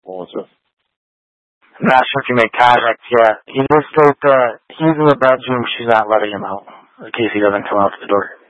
What was this? I'm not sure if you made contact yet. He just said that he's in the bedroom. She's not letting him out in case he doesn't come out to the door.